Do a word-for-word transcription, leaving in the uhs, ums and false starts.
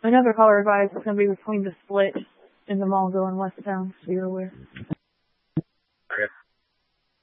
Another caller advised it's going to be between the split in the Mallsville and West Town, so you're aware. Okay.